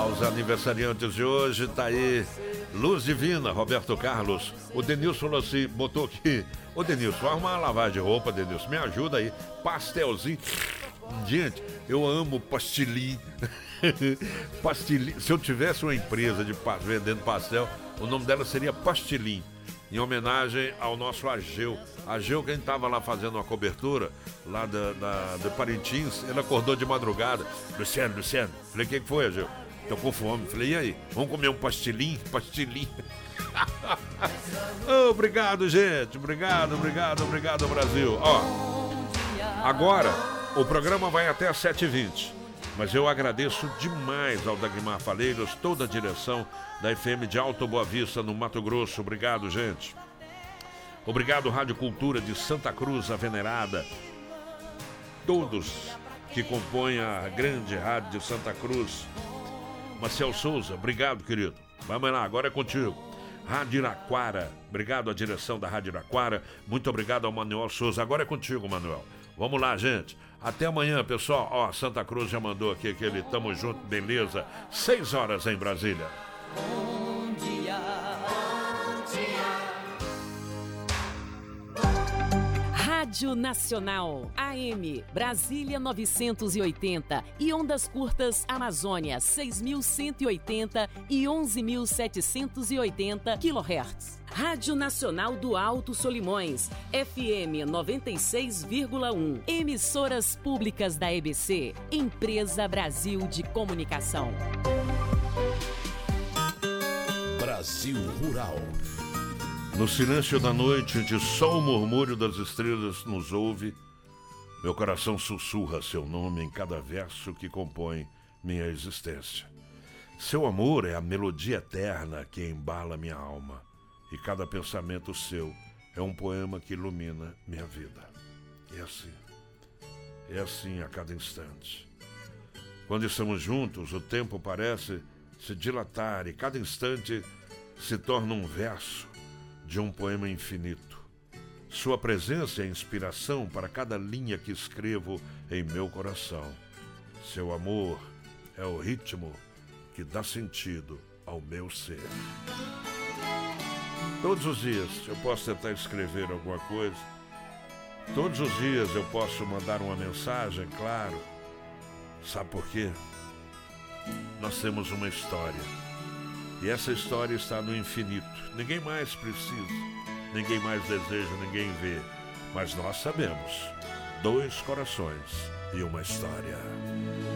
Aos aniversariantes de hoje, tá aí Luz Divina, Roberto Carlos. O Denilson falou assim, botou aqui: ô Denilson, vai arrumar uma lavagem de roupa, Denilson, me ajuda aí. Pastelzinho. Gente, eu amo pastilim. Pastilim. Se eu tivesse uma empresa de vendendo pastel, o nome dela seria Pastilim, em homenagem ao nosso Ageu. Ageu, quem estava lá fazendo uma cobertura lá de Parintins, ele acordou de madrugada. Luciano, falei, o que foi, Ageu? Tô com fome. Falei, e aí? Vamos comer um pastilim? Obrigado, gente. Obrigado, Brasil. Ó, agora o programa vai até às 7h20. Mas eu agradeço demais ao Dagmar Faleiros, toda a direção da FM de Alto Boa Vista, no Mato Grosso. Obrigado, gente. Obrigado, Rádio Cultura de Santa Cruz, a Venerada. Todos que compõem a grande rádio de Santa Cruz. Marcel Souza, obrigado, querido. Vamos lá, agora é contigo. Rádio Iraquara, obrigado à direção da Rádio Iraquara. Muito obrigado ao Manuel Souza. Agora é contigo, Manuel. Vamos lá, gente. Até amanhã, pessoal. Ó, Santa Cruz já mandou aqui aquele tamo junto, beleza. 6 horas em Brasília. Bom dia. Rádio Nacional, AM, Brasília 980 e ondas curtas Amazônia 6.180 e 11.780 kHz. Rádio Nacional do Alto Solimões, FM 96,1. Emissoras públicas da EBC, Empresa Brasil de Comunicação. Brasil Rural. No silêncio da noite, onde só o murmúrio das estrelas nos ouve, meu coração sussurra seu nome em cada verso que compõe minha existência. Seu amor é a melodia eterna que embala minha alma, e cada pensamento seu é um poema que ilumina minha vida. É assim a cada instante. Quando estamos juntos, o tempo parece se dilatar e cada instante se torna um verso de um poema infinito. Sua presença é inspiração para cada linha que escrevo em meu coração. Seu amor é o ritmo que dá sentido ao meu ser. Todos os dias eu posso tentar escrever alguma coisa. Todos os dias eu posso mandar uma mensagem, claro. Sabe por quê? Nós temos uma história. E essa história está no infinito. Ninguém mais precisa, ninguém mais deseja, ninguém vê. Mas nós sabemos. 2 corações e uma história.